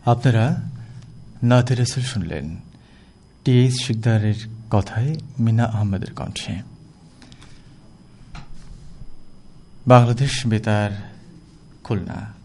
আপনারা নাতে রাসূল শুনলেন টি.এইচ শিকদারের কথায় মিনা আহমেদের কণ্ঠে। বাংলাদেশ বেতার, খুলনা।